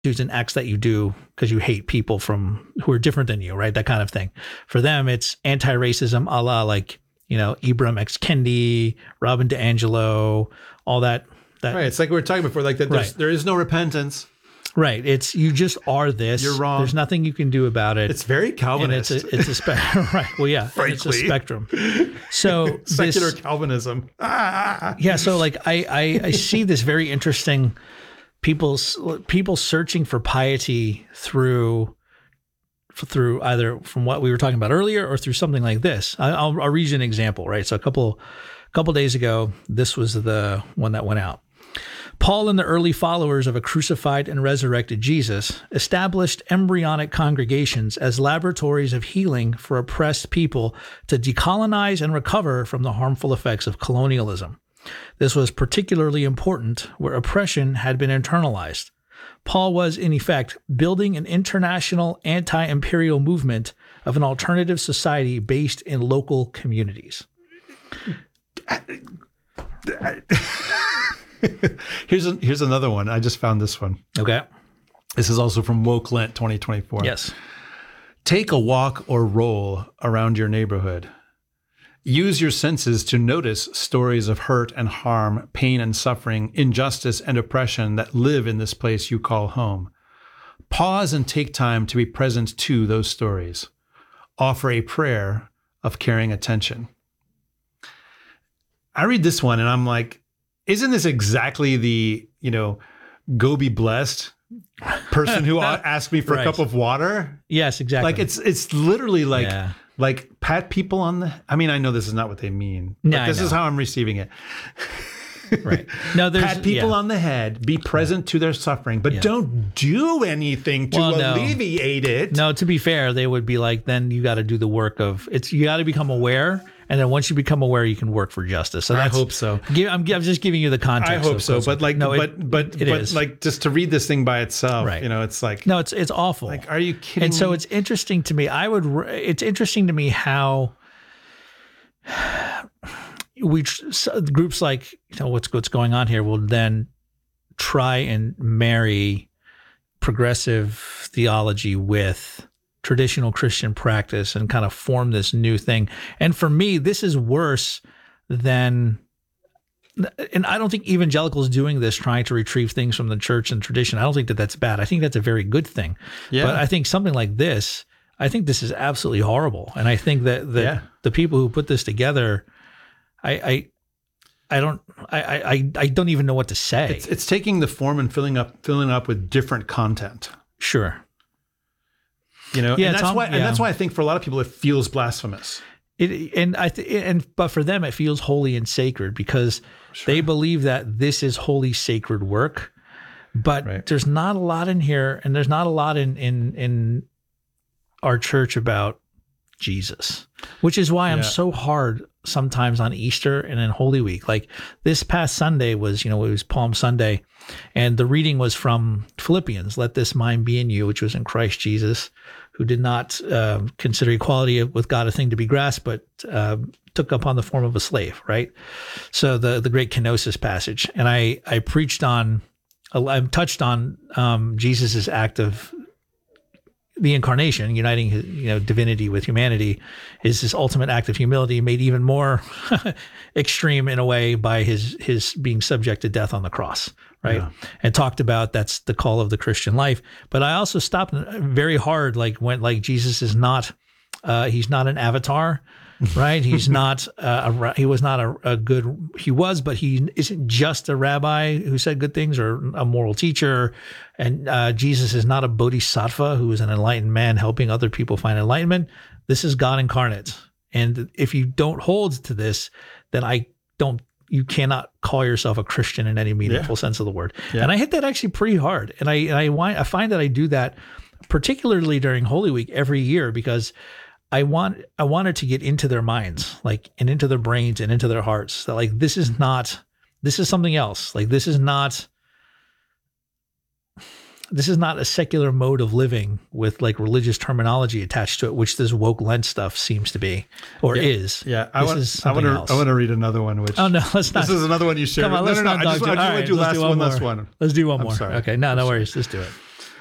and acts that you do because you hate people who are different than you, right? That kind of thing. For them, it's anti-racism, a la like, Ibram X. Kendi, Robin DiAngelo, all that. Right. It's like we were talking before, like that. There is no repentance. Right. It's you just are this. You're wrong. There's nothing you can do about it. It's very Calvinist. And it's a spectrum. Right. Well, yeah. It's a spectrum. So secular Calvinism. Yeah. So like I see this very interesting people searching for piety through either from what we were talking about earlier or through something like this. I'll read you an example. Right. So a couple days ago, this was the one that went out. Paul and the early followers of a crucified and resurrected Jesus established embryonic congregations as laboratories of healing for oppressed people to decolonize and recover from the harmful effects of colonialism. This was particularly important where oppression had been internalized. Paul was, in effect, building an international anti-imperial movement of an alternative society based in local communities. Here's another one. I just found this one. Okay. This is also from Woke Lent 2024. Yes. Take a walk or roll around your neighborhood. Use your senses to notice stories of hurt and harm, pain and suffering, injustice and oppression that live in this place you call home. Pause and take time to be present to those stories. Offer a prayer of caring attention. I read this one and I'm like, isn't this exactly the, go be blessed person who asked me for a cup of water? Yes, exactly. Like it's literally like pat people on the, I mean, I know this is not what they mean, but this is how I'm receiving it. Right. No, pat people on the head, be present to their suffering, but don't do anything to alleviate it. No, to be fair, they would be like, then you got to do the work of you got to become aware. And then once you become aware, you can work for justice. So I hope so. I'm just giving you the context. I hope so. But like, but like just to read this thing by itself, right. It's like, no, it's awful. Like, are you kidding me? And so it's interesting to me. It's interesting to me how groups like, what's going on here will then try and marry progressive theology with traditional Christian practice and kind of form this new thing. And for me, this is worse than, and I don't think evangelicals doing this, trying to retrieve things from the church and tradition, I don't think that that's bad. I think that's a very good thing. Yeah. But I think something like this, I think this is absolutely horrible. And I think that the people who put this together, I don't even know what to say. It's taking the form and filling up with different content. Sure. And that's why I think for a lot of people it feels blasphemous. But for them it feels holy and sacred because they believe that this is holy, sacred work. But there's not a lot in here, and there's not a lot in our church about Jesus, which is why I'm so hard sometimes on Easter and in Holy Week. Like this past Sunday was, it was Palm Sunday, and the reading was from Philippians, let this mind be in you, which was in Christ Jesus, who did not consider equality with God a thing to be grasped, but took upon the form of a slave, right? So the great kenosis passage. And I touched on Jesus's act of the incarnation, uniting his, divinity with humanity, is this ultimate act of humility made even more extreme in a way by his being subject to death on the cross, right? Yeah. And talked about that's the call of the Christian life. But I also stopped very hard, Jesus is not, he's not an avatar, right? He's not, he was not a good, he was, but he isn't just a rabbi who said good things or a moral teacher. And Jesus is not a bodhisattva who is an enlightened man helping other people find enlightenment. This is God incarnate. And if you don't hold to this, then you cannot call yourself a Christian in any meaningful sense of the word. Yeah. And I hit that actually pretty hard. And I find that I do that particularly during Holy Week every year because I wanted to get into their minds, and into their brains and into their hearts. That this is something else. This is not a secular mode of living with religious terminology attached to it, which this woke Lent stuff seems to be or is. Yeah, I want to read another one. Which let's not. This is another one you shared. Come on, let's not. I just want to do last one. Let's do one more. Sorry. Okay, no worries. Let's do it.